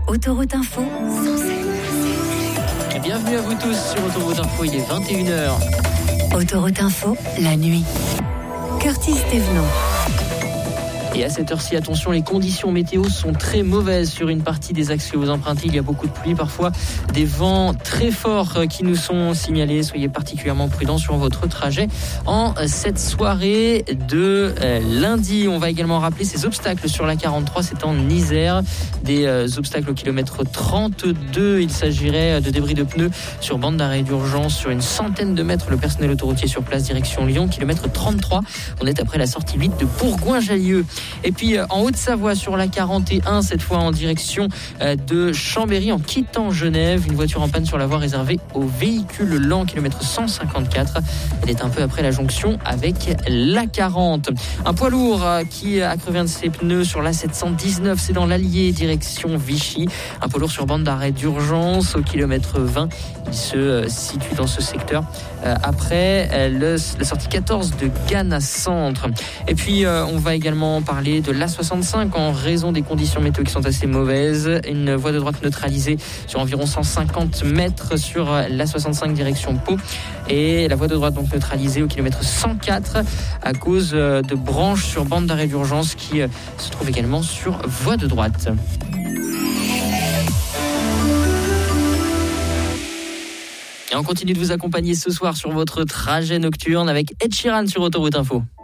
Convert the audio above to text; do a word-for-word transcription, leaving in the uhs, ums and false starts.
Autoroute Info. Et bienvenue à vous tous sur Autoroute Info, il est vingt et une heures. Autoroute Info, la nuit. Curtis Thévenot. Et à cette heure-ci, attention, les conditions météo sont très mauvaises sur une partie des axes que vous empruntez. Il y a beaucoup de pluie, parfois des vents très forts qui nous sont signalés. Soyez particulièrement prudents sur votre trajet en cette soirée de lundi. On va également rappeler ces obstacles sur la quarante-trois, c'est en Isère. Des obstacles au kilomètre trente-deux. Il s'agirait de débris de pneus sur bande d'arrêt d'urgence sur une centaine de mètres. Le personnel autoroutier sur place, direction Lyon, kilomètre trente-trois. On est après la sortie huit de Bourgoin-Jallieu. Et puis en Haute-Savoie sur la quarante et un, cette fois en direction de Chambéry en quittant Genève. Une voiture en panne sur la voie réservée aux véhicules lents, kilomètre cent cinquante-quatre. Elle est un peu après la jonction avec l'A quarante. Un poids lourd qui a crevé un de ses pneus sur l'A sept cent dix-neuf, c'est dans l'Allier, direction Vichy. Un poids lourd sur bande d'arrêt d'urgence au kilomètre vingt. Il se situe dans ce secteur après le, la sortie quatorze de Ghana Centre. Et puis on va également parler de l'A soixante-cinq en raison des conditions météo qui sont assez mauvaises. Une voie de droite neutralisée sur environ cent cinquante mètres sur l'A soixante-cinq direction Pau. Et la voie de droite donc neutralisée au kilomètre cent quatre à cause de branches sur bande d'arrêt d'urgence qui se trouvent également sur voie de droite. Et on continue de vous accompagner ce soir sur votre trajet nocturne avec Ed Sheeran sur Autoroute Info.